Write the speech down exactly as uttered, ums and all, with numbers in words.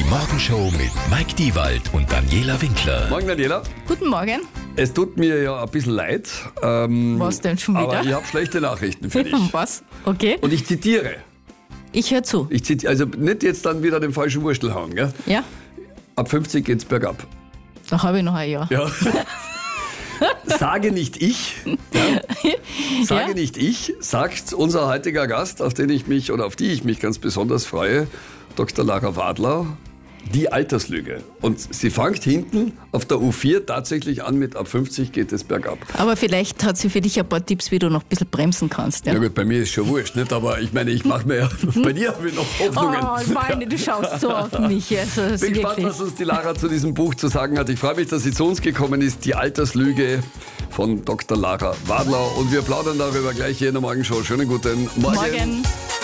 Morgenshow mit Mike Diewald und Daniela Winkler. Morgen, Daniela. Guten Morgen. Es tut mir ja ein bisschen leid. Ähm, Was denn schon wieder? Aber ich habe schlechte Nachrichten für dich. Was? Okay. Und ich zitiere. Ich höre zu. Ich zitiere. Also nicht jetzt dann wieder den falschen Wurstel hauen. Gell? Ja? Ab fünfzig geht's bergab. Da habe ich noch ein Jahr. Ja. Sage nicht ich, ja, sage Ja? nicht ich, sagt unser heutiger Gast, auf den ich mich oder auf die ich mich ganz besonders freue, Doktor Lara Wadler, die Alterslüge. Und sie fängt hinten auf der U vier tatsächlich an mit ab fünfzig geht es bergab. Aber vielleicht hat sie für dich ein paar Tipps, wie du noch ein bisschen bremsen kannst. Ja, Ja gut, bei mir ist schon wurscht, nicht? Aber ich meine, ich mache mir ja, bei dir habe ich noch Hoffnungen. Oh, meine, du schaust so auf mich. Also, das Bin ist gespannt, wirklich. was uns die Lara zu diesem Buch zu sagen hat. Ich freue mich, dass sie zu uns gekommen ist. Die Alterslüge von Doktor Lara Wadler. Und wir plaudern darüber gleich hier in der Morgenshow. Schönen guten Morgen. Morgen.